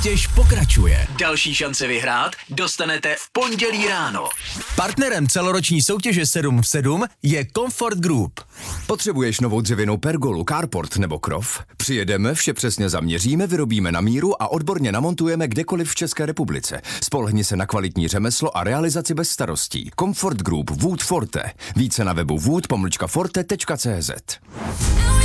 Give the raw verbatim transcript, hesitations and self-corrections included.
Soutěž pokračuje. Další šance vyhrát dostanete v pondělí ráno. Partnerem celoroční soutěže sedm v sedm je Comfort Group. Potřebuješ novou dřevěnou pergolu, carport nebo krov? Přijedeme, vše přesně zaměříme, vyrobíme na míru a odborně namontujeme kdekoliv v České republice. Spolehni se na kvalitní řemeslo a realizaci bez starostí. Comfort Group Wood Forte. Více na webu wood pomlčka forte tečka cé zet.